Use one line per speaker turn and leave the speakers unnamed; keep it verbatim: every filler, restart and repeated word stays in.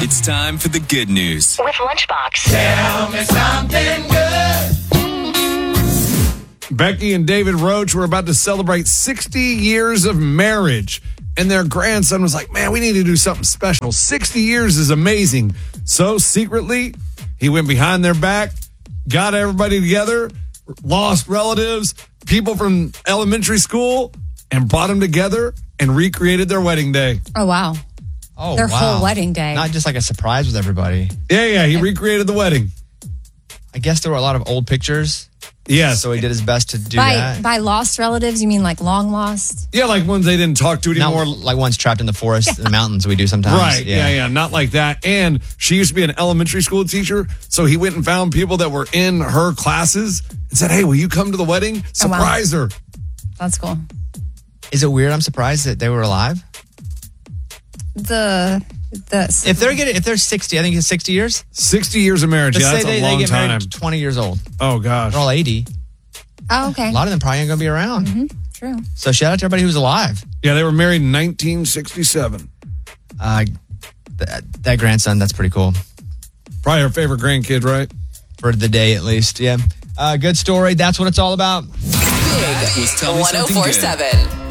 It's time for the good news
with Lunchbox.
Tell me something good.
Becky and David Roach were about to celebrate sixty years of marriage. And their grandson was like, man, we need to do something special. sixty years is amazing. So secretly, he went behind their back, got everybody together, lost relatives, people from elementary school, and brought them together and recreated their wedding day.
Oh, wow.
Oh,
Their
wow.
whole wedding day.
Not just like a surprise with everybody.
Yeah, yeah, he recreated the wedding.
I guess there were a lot of old pictures.
Yes.
So he did his best to do
by,
that.
By lost relatives, you mean like long lost?
Yeah, like ones they didn't talk to anymore.
Not like ones trapped in the forest in the mountains we do sometimes.
Right, yeah. yeah, yeah, not like that. And she used to be an elementary school teacher, so he went and found people that were in her classes and said, hey, will you come to the wedding? Surprise
oh, wow.
her.
That's cool.
Is it weird? I'm surprised that they were alive.
The... The,
if they're getting, if they're sixty, I think it's sixty years.
sixty years of marriage.
Let's
yeah,
say
that's
they,
a long
they get
time.
married twenty years old.
Oh gosh,
they're all eighty.
Oh, okay.
A lot of them probably ain't gonna be around.
Mm-hmm. True.
So shout out to everybody who's alive.
Yeah, they were married in nineteen sixty-seven.
Uh, that, that grandson, that's pretty cool.
Probably her favorite grandkid, right?
For the day, at least. Yeah. Uh, good story. That's what it's all about.
That was Tell Me
one oh
Something
four
Good.
seven